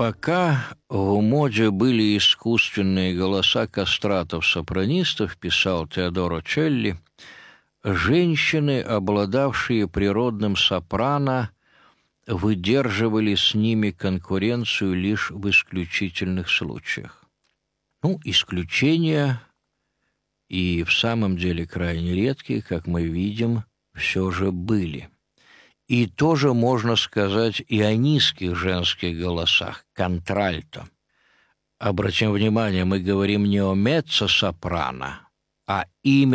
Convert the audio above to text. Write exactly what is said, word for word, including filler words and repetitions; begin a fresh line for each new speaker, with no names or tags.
Пока в моде были искусственные голоса кастратов-сопранистов, писал Теодоро Челли, женщины, обладавшие природным сопрано, выдерживали с ними конкуренцию лишь в исключительных случаях. Ну, исключения и в самом деле крайне редкие, как мы видим, все же были. И тоже можно сказать и о низких женских голосах, контральто. Обратим внимание, мы говорим не о меццо-сопрано, а именно